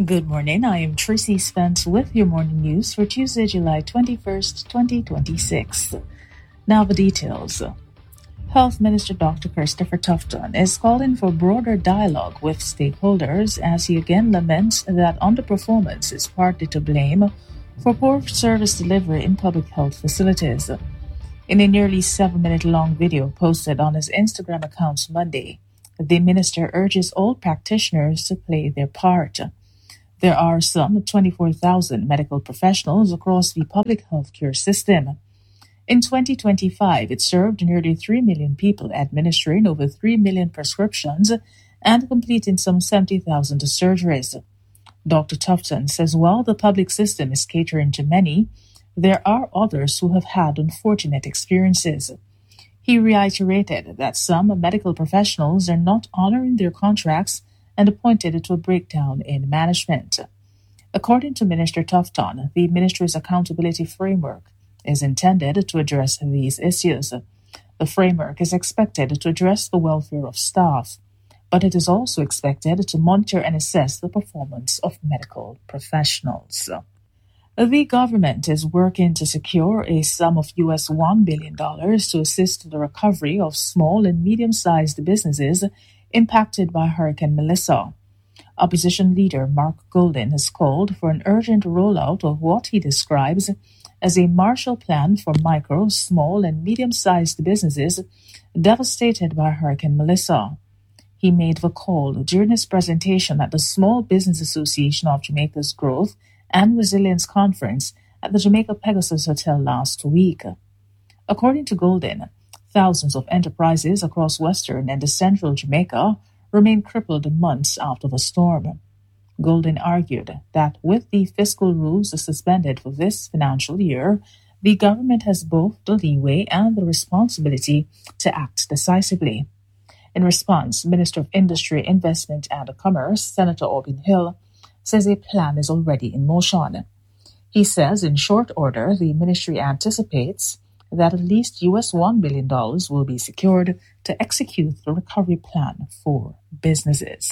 Good morning. I am Tracy Spence with your morning news for Tuesday, July 21st, 2026. Now the details. Health Minister Dr. Christopher Tufton is calling for broader dialogue with stakeholders as he again laments that underperformance is partly to blame for poor service delivery in public health facilities. In a nearly 7-minute long video posted on his Instagram account Monday, the minister urges all practitioners to play their part. There are some 24,000 medical professionals across the public healthcare system. In 2025, it served nearly 3 million people, administering over 3 million prescriptions and completing some 70,000 surgeries. Dr. Tufton says while the public system is catering to many, there are others who have had unfortunate experiences. He reiterated that some medical professionals are not honoring their contracts and pointed to a breakdown in management. According to Minister Tufton, the ministry's accountability framework is intended to address these issues. The framework is expected to address the welfare of staff, but it is also expected to monitor and assess the performance of medical professionals. The government is working to secure a sum of $1 billion to assist the recovery of small and medium-sized businesses impacted by Hurricane Melissa. Opposition leader Mark Goldin has called for an urgent rollout of what he describes as a Marshall Plan for micro, small, and medium-sized businesses devastated by Hurricane Melissa. He made the call during his presentation at the Small Business Association of Jamaica's Growth and Resilience Conference at the Jamaica Pegasus Hotel last week. According to Goldin, thousands of enterprises across western and central Jamaica remain crippled months after the storm. Goldin argued that with the fiscal rules suspended for this financial year, the government has both the leeway and the responsibility to act decisively. In response, Minister of Industry, Investment and Commerce, Senator Orbin Hill, says a plan is already in motion. He says in short order, the ministry anticipates that at least $1 billion will be secured to execute the recovery plan for businesses.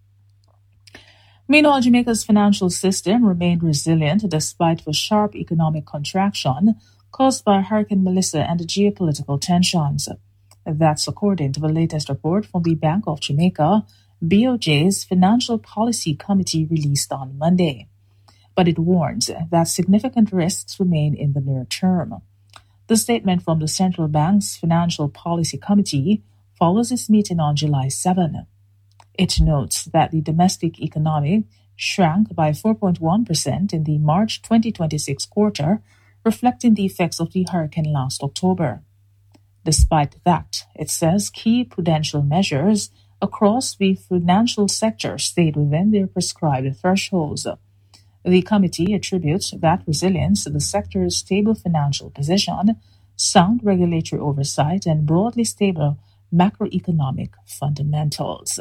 Meanwhile, Jamaica's financial system remained resilient despite the sharp economic contraction caused by Hurricane Melissa and the geopolitical tensions. That's according to the latest report from the Bank of Jamaica, BOJ's Financial Policy Committee released on Monday. But it warns that significant risks remain in the near term. The statement from the Central Bank's Financial Policy Committee follows its meeting on July 7. It notes that the domestic economy shrank by 4.1% in the March 2026 quarter, reflecting the effects of the hurricane last October. Despite that, it says key prudential measures across the financial sector stayed within their prescribed thresholds. The committee attributes that resilience to the sector's stable financial position, sound regulatory oversight, and broadly stable macroeconomic fundamentals.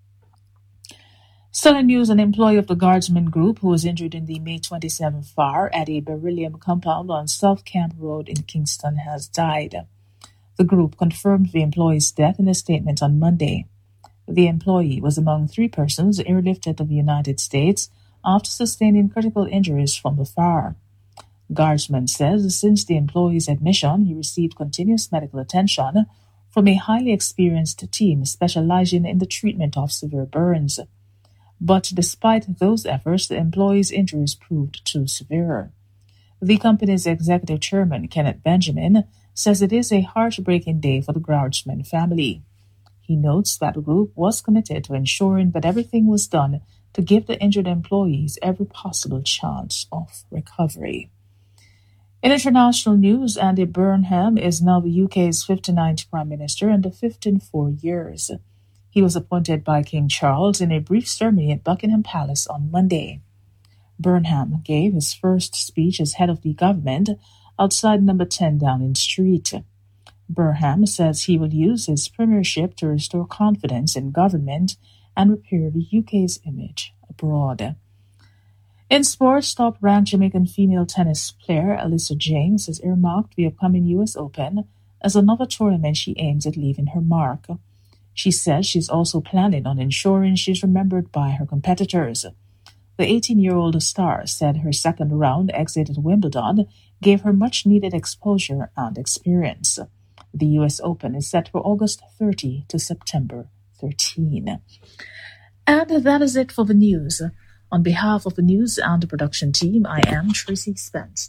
Still in news, an employee of the Guardsman Group who was injured in the May 27 fire at a beryllium compound on South Camp Road in Kingston has died. The group confirmed the employee's death in a statement on Monday. The employee was among 3 persons airlifted to the United States after sustaining critical injuries from the fire. Guardsman says since the employee's admission, he received continuous medical attention from a highly experienced team specializing in the treatment of severe burns. But despite those efforts, the employee's injuries proved too severe. The company's executive chairman, Kenneth Benjamin, says it is a heartbreaking day for the Guardsman family. He notes that the group was committed to ensuring that everything was done to give the injured employees every possible chance of recovery. In international news, Andy Burnham is now the UK's 59th Prime Minister and the 5th in 4 years. He was appointed by King Charles in a brief ceremony at Buckingham Palace on Monday. Burnham gave his first speech as head of the government outside number 10 Downing Street. Burnham says he will use his premiership to restore confidence in government and repair the UK's image abroad. In sports, top-ranked Jamaican female tennis player Alyssa James has earmarked the upcoming U.S. Open as another tournament she aims at leaving her mark. She says she's also planning on ensuring she's remembered by her competitors. The 18-year-old star said her second-round exit at Wimbledon gave her much-needed exposure and experience. The U.S. Open is set for August 30 to September 13. And that is it for the news. On behalf of the news and the production team, I am Tracy Spence.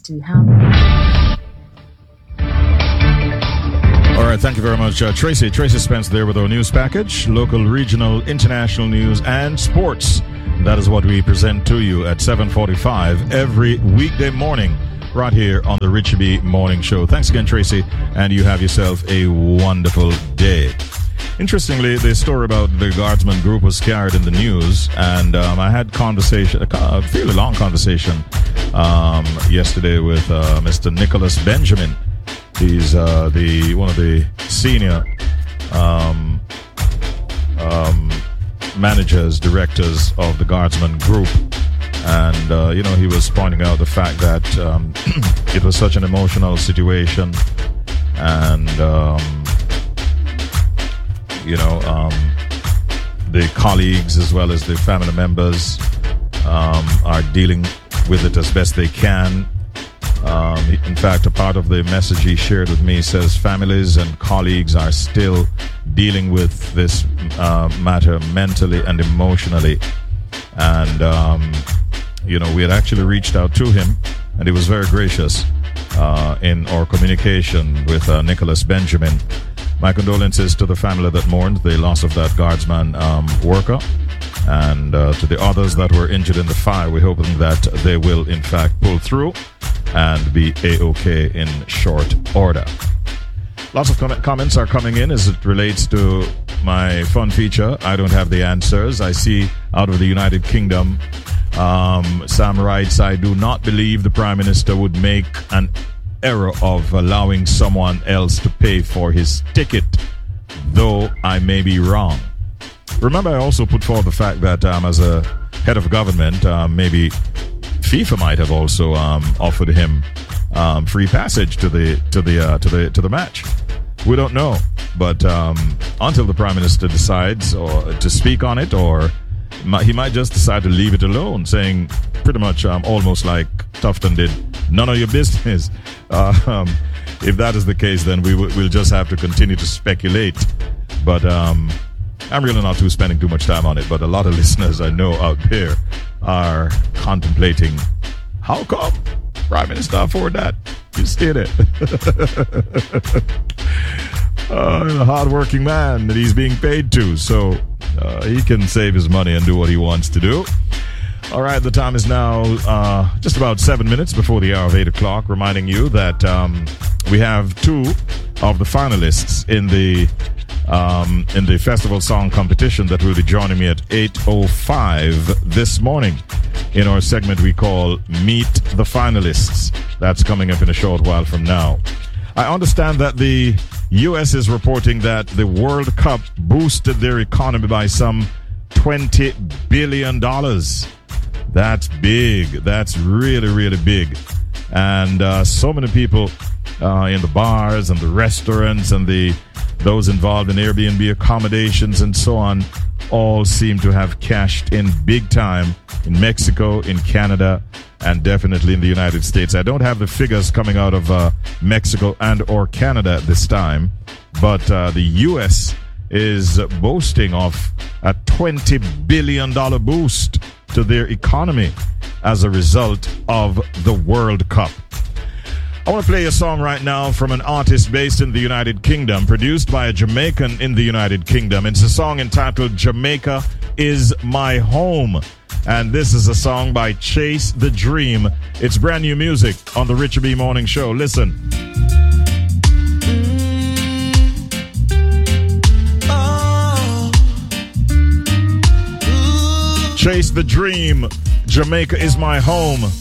All right, thank you very much, Tracy. Tracy Spence there with our news package, local, regional, international news, and sports. That is what we present to you at 7:45 every weekday morning, right here on the Richie B Morning Show. Thanks again, Tracy, and you have yourself a wonderful day. Interestingly, the story about the Guardsman Group was carried in the news, and I had a fairly long conversation yesterday with Mr. Nicholas Benjamin. He's one of the senior managers, directors of the Guardsman Group, and he was pointing out the fact that it was such an emotional situation, and the colleagues as well as the family members are dealing with it as best they can. In fact, a part of the message he shared with me says families and colleagues are still dealing with this matter mentally and emotionally. And, we had actually reached out to him, and he was very gracious in our communication with Nicholas Benjamin. My condolences to the family that mourned the loss of that Guardsman worker, and to the others that were injured in the fire. We're hoping that they will, in fact, pull through and be A-OK in short order. Lots of comments are coming in as it relates to my fun feature, I Don't Have the Answers. I see out of the United Kingdom, Sam writes, I do not believe the Prime Minister would make an error of allowing someone else to pay for his ticket, though I may be wrong. Remember, I also put forward the fact that as a head of government, maybe FIFA might have also offered him free passage to the match. We don't know, but until the Prime Minister decides or to speak on it, or he might just decide to leave it alone, saying pretty much almost like Tufton did, none of your business. If that is the case, then we'll just have to continue to speculate. But I'm really not spending too much time on it. But a lot of listeners I know out there are contemplating, how come Prime Minister afford that? You stated a hard-working man that he's being paid to, so he can save his money and do what he wants to do. All right, the time is now just about 7 minutes before the hour of 8 o'clock, reminding you that we have two of the finalists in the festival song competition that will be joining me at 8:05 this morning in our segment we call Meet the Finalists. That's coming up in a short while from now. I understand that the U.S. is reporting that the World Cup boosted their economy by some $20 billion. That's big. That's really, really big. And so many people in the bars and the restaurants and those involved in Airbnb accommodations and so on all seem to have cashed in big time in Mexico, in Canada, and definitely in the United States. I don't have the figures coming out of Mexico and or Canada at this time, but the U.S. is boasting of a $20 billion boost to their economy as a result of the World Cup. I want to play a song right now from an artist based in the United Kingdom, produced by a Jamaican in the United Kingdom. It's a song entitled Jamaica Is My Home. And this is a song by Chase the Dream. It's brand new music on the Richie B Morning Show. Listen. Chase the Dream. Jamaica is my home.